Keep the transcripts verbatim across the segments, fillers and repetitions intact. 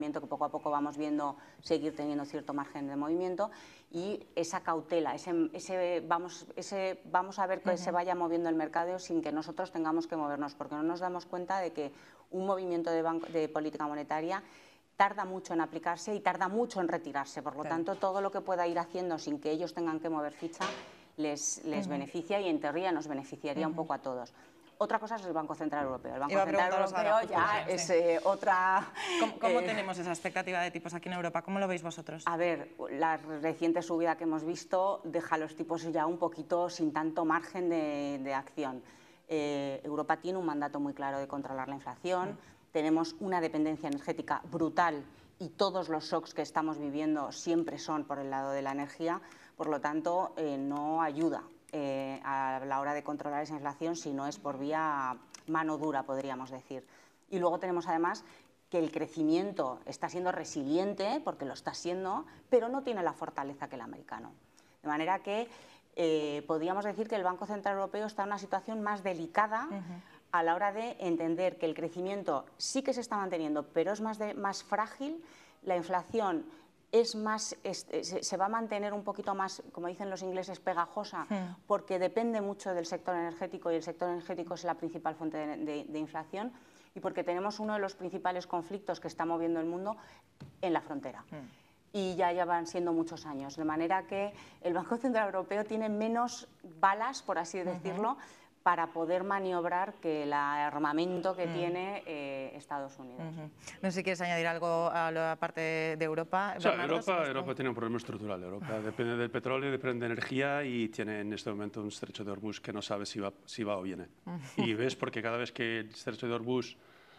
que poco a poco vamos viendo seguir teniendo cierto margen de movimiento, y esa cautela, ese, ese, vamos, ese vamos a ver que uh-huh. se vaya moviendo el mercado sin que nosotros tengamos que movernos, porque no nos damos cuenta de que un movimiento de, banco, de política monetaria tarda mucho en aplicarse y tarda mucho en retirarse, por lo claro. tanto todo lo que pueda ir haciendo sin que ellos tengan que mover ficha les, les uh-huh. beneficia, y en teoría nos beneficiaría uh-huh. un poco a todos. Otra cosa es el Banco Central Europeo. El Banco Central Europeo ahora, ya sí. es eh, otra... ¿Cómo, cómo eh, tenemos esa expectativa de tipos aquí en Europa? ¿Cómo lo veis vosotros? A ver, la reciente subida que hemos visto deja los tipos ya un poquito sin tanto margen de, de acción. Eh, Europa tiene un mandato muy claro de controlar la inflación, mm. tenemos una dependencia energética brutal y todos los shocks que estamos viviendo siempre son por el lado de la energía, por lo tanto eh, no ayuda Eh, a la hora de controlar esa inflación si no es por vía mano dura, podríamos decir. Y luego tenemos además que el crecimiento está siendo resiliente, porque lo está siendo, pero no tiene la fortaleza que el americano. De manera que eh, podríamos decir que el Banco Central Europeo está en una situación más delicada uh-huh. a la hora de entender que el crecimiento sí que se está manteniendo, pero es más, de, más frágil, la inflación es más, es, se va a mantener un poquito más, como dicen los ingleses, pegajosa, sí. porque depende mucho del sector energético, y el sector energético es la principal fuente de, de, de inflación, y porque tenemos uno de los principales conflictos que está moviendo el mundo en la frontera. Sí. Y ya llevan siendo muchos años, de manera que el Banco Central Europeo tiene menos balas, por así decirlo, uh-huh. para poder maniobrar que el armamento que mm. tiene eh, Estados Unidos. Uh-huh. No sé si quieres añadir algo a la parte de Europa. O sea, Europa, Europa tiene un problema estructural. Europa depende del petróleo, depende de energía, y tiene en este momento un estrecho de Hormuz que no sabe si va, si va o viene. Uh-huh. Y ves, porque cada vez que el estrecho de Hormuz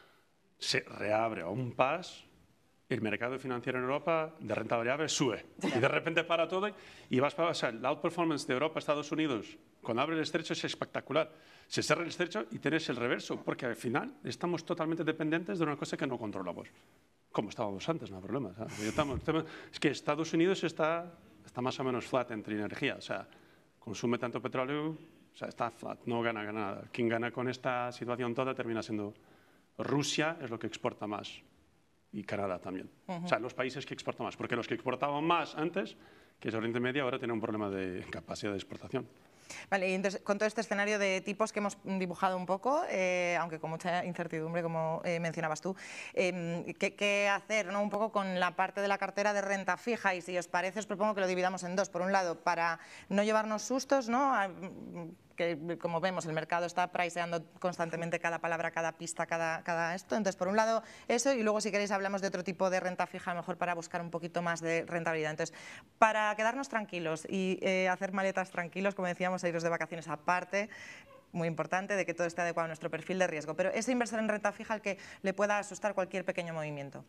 se reabre a un pas, el mercado financiero en Europa de renta variable sube. Y de repente para todo y vas para... O sea, la outperformance de Europa a Estados Unidos cuando abre el estrecho es espectacular. Se cierra el estrecho y tienes el reverso, porque al final estamos totalmente dependientes de una cosa que no controlamos. Como estábamos antes, no hay problema. ¿Sabes? Estamos, es que Estados Unidos está, está más o menos flat entre energía. O sea, consume tanto petróleo, o sea, está flat, no gana, gana nada. Quien gana con esta situación toda termina siendo Rusia, es lo que exporta más. Y Canadá también. Uh-huh. O sea, los países que exportan más. Porque los que exportaban más antes, que es Oriente Medio, ahora tienen un problema de capacidad de exportación. Vale, y entonces, con todo este escenario de tipos que hemos dibujado un poco, eh, aunque con mucha incertidumbre, como eh, mencionabas tú, eh, ¿qué, qué hacer, ¿no? Un poco con la parte de la cartera de renta fija? Y si os parece, os propongo que lo dividamos en dos. Por un lado, para no llevarnos sustos, ¿no? A, que como vemos el mercado está priceando constantemente cada palabra, cada pista, cada, cada esto. Entonces, por un lado eso, y luego si queréis hablamos de otro tipo de renta fija, mejor para buscar un poquito más de rentabilidad. Entonces, para quedarnos tranquilos y eh, hacer maletas tranquilos, como decíamos, iros de vacaciones aparte, muy importante, de que todo esté adecuado a nuestro perfil de riesgo. Pero ese inversor en renta fija al que le pueda asustar cualquier pequeño movimiento.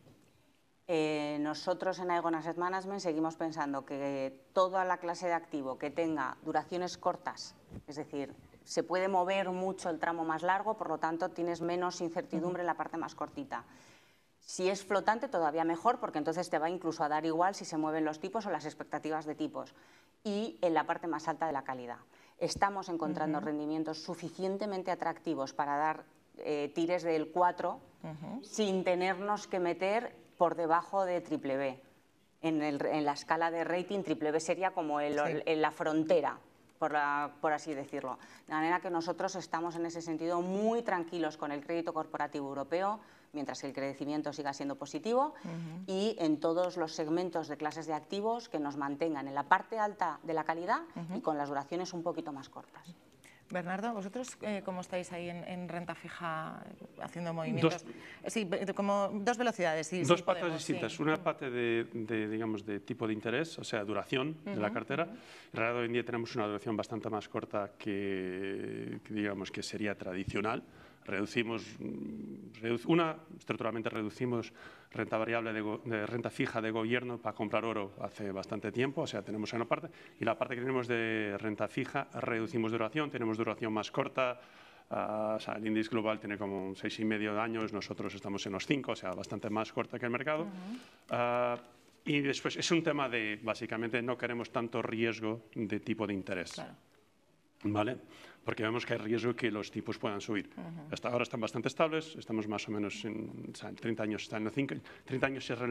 Eh, nosotros en Aegon Asset Management seguimos pensando que toda la clase de activo que tenga duraciones cortas, es decir, se puede mover mucho el tramo más largo, por lo tanto tienes menos incertidumbre en la parte más cortita. Si es flotante, todavía mejor, porque entonces te va incluso a dar igual si se mueven los tipos o las expectativas de tipos. Y en la parte más alta de la calidad. Estamos encontrando uh-huh. rendimientos suficientemente atractivos para dar eh, tires del cuatro uh-huh. sin tenernos que meter por debajo de triple B. En, el, en la escala de rating, triple B sería como el, sí. el, la frontera, por, la, por así decirlo. De manera que nosotros estamos en ese sentido muy tranquilos con el crédito corporativo europeo, mientras el crecimiento siga siendo positivo, uh-huh. y en todos los segmentos de clases de activos que nos mantengan en la parte alta de la calidad uh-huh. y con las duraciones un poquito más cortas. Bernardo, ¿vosotros eh, cómo estáis ahí en, en renta fija haciendo movimientos? Dos, sí, como dos velocidades. Sí, dos sí patas podemos, distintas. Sí. Una parte de, de, digamos, de tipo de interés, o sea, duración uh-huh, de la cartera. Uh-huh. En realidad, hoy en día tenemos una duración bastante más corta que, que digamos, que sería tradicional. Reducimos, una, estructuralmente reducimos renta variable de, de renta fija de gobierno para comprar oro hace bastante tiempo, o sea, tenemos una parte, y la parte que tenemos de renta fija reducimos duración, tenemos duración más corta, uh, o sea, el índice global tiene como seis y medio de años, nosotros estamos en los cinco, o sea, bastante más corta que el mercado. Uh-huh. uh, y después es un tema de, básicamente, no queremos tanto riesgo de tipo de interés. Claro. ¿Vale? Porque vemos que hay riesgo que los tipos puedan subir. Uh-huh. Hasta ahora están bastante estables, estamos más o menos en, o sea, en treinta años, están en cinco, treinta años es relevante.